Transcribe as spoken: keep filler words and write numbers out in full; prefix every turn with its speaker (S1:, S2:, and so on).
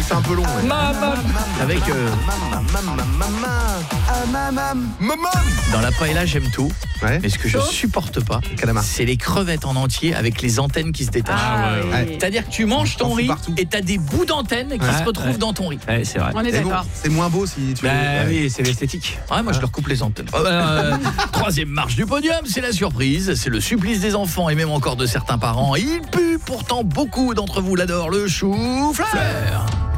S1: c'est un peu long. Ouais.
S2: Maman. Avec euh, dans la paella, j'aime tout.
S1: Ouais.
S2: Mais ce que je supporte pas,
S1: Calamar.
S2: c'est les crevettes en entier avec les antennes qui se détachent.
S3: Ah, ouais, ouais.
S1: Ouais.
S2: C'est-à-dire que tu manges ton
S1: T'en fous
S2: riz
S1: partout.
S2: et t'as des bouts d'antennes qui
S3: Ouais,
S2: se retrouvent
S3: ouais.
S2: dans ton riz.
S3: Ouais, c'est vrai.
S4: On est
S1: Mais bon,
S4: d'accord.
S1: c'est moins beau si tu
S3: Bah
S1: veux. Ouais.
S3: oui, c'est l'esthétique.
S2: Ouais, moi je leur coupe les antennes. Euh, troisième marche du podium, c'est la surprise, c'est le supplice des enfants et même encore de certains parents. Il pue, pourtant beaucoup d'entre vous l'adorent, le chou-fleur.